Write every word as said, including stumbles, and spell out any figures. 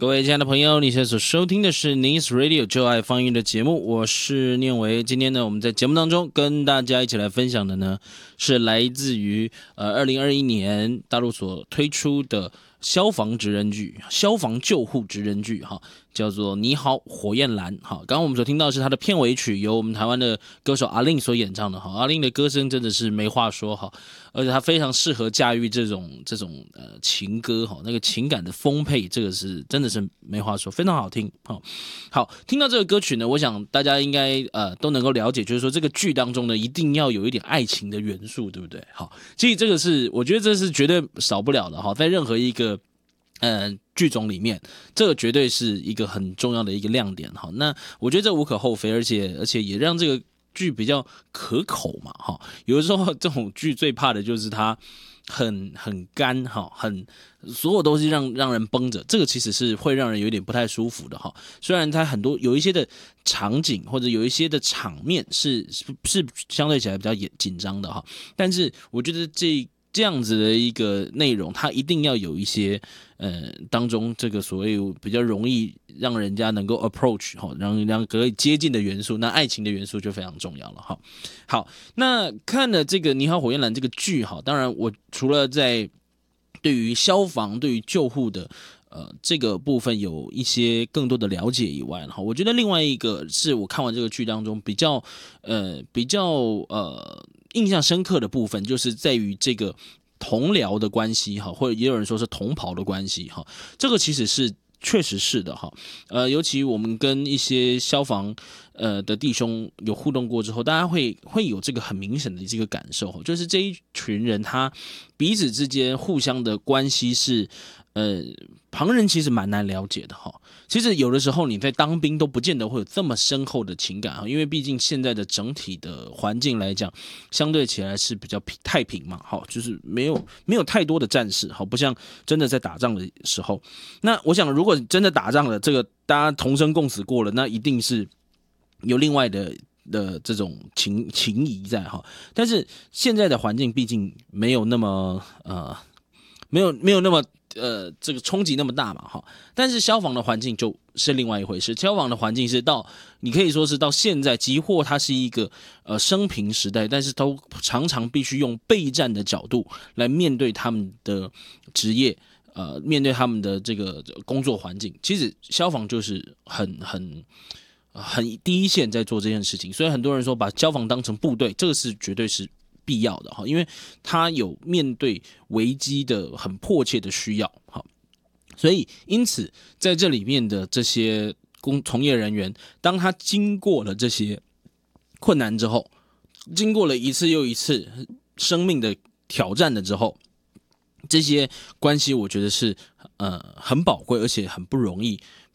各位亲爱的朋友，你现在所收听的是 Nice Radio 就爱放音的节目，我是念维。今天呢，我们在节目当中跟大家一起来分享的呢，是来自于呃二零二一年大陆所推出的消防职人剧、消防救护职人剧哈，叫做《你好火焰蓝》哈。刚刚我们所听到的是它的片尾曲，由我们台湾的歌手阿令所演唱的哈。阿令的歌声真的是没话说哈，而且他非常适合驾驭这种这种呃情歌哈，那个情感的丰沛，这个是真的是没话说，非常好听哈。好，听到这个歌曲呢，我想大家应该呃都能够了解，就是说这个剧当中呢，一定要有一点爱情的元素，对不对？好，其实这个是我觉得这是绝对少不了的哈，在任何一个呃，剧种里面，这个绝对是一个很重要的一个亮点哈。那我觉得这无可厚非，而且而且也让这个剧比较可口嘛哈。有的时候这种剧最怕的就是它很很干哈，很所有东西让让人绷着，这个其实是会让人有点不太舒服的哈。虽然它很多有一些的场景或者有一些的场面是是是相对起来比较紧张的哈，但是我觉得这。这样子的一个内容，它一定要有一些呃当中这个所谓比较容易让人家能够 approach 哈，让人家可以接近的元素，那爱情的元素就非常重要了哈。好，那看了这个《你好火焰蓝》这个剧哈，当然我除了在对于消防、对于救护的呃这个部分有一些更多的了解以外，哈，我觉得另外一个是我看完这个剧当中比较呃比较呃。印象深刻的部分就是在于这个同僚的关系哈，或者也有人说是同袍的关系哈，这个其实是确实是的哈。呃，尤其我们跟一些消防呃的弟兄有互动过之后，大家会会有这个很明显的这个感受，就是这一群人他彼此之间互相的关系是呃旁人其实蛮难了解的哈。其实有的时候你在当兵都不见得会有这么深厚的情感哈，因为毕竟现在的整体的环境来讲，相对起来是比较太平嘛，好，就是没有没有太多的战事，好，不像真的在打仗的时候。那我想，如果真的打仗了，这个大家同生共死过了，那一定是有另外的的这种情情谊在哈。但是现在的环境毕竟没有那么呃，没有没有那么。呃，这个冲击那么大嘛，哈，但是消防的环境就是另外一回事。消防的环境是到，你可以说是到现在，即或它是一个呃升平时代，但是都常常必须用备战的角度来面对他们的职业，呃，面对他们的这个工作环境。其实消防就是很很很第一线在做这件事情，所以很多人说把消防当成部队，这个是绝对是必要的哈，因为他有面对危机的很迫切的需要哈，所以因此在这里面的这些工从业人员，当他经过了这些困难之后，经过了一次又一次生命的挑战了之后，这些关系我觉得是呃很宝贵，而且很不容易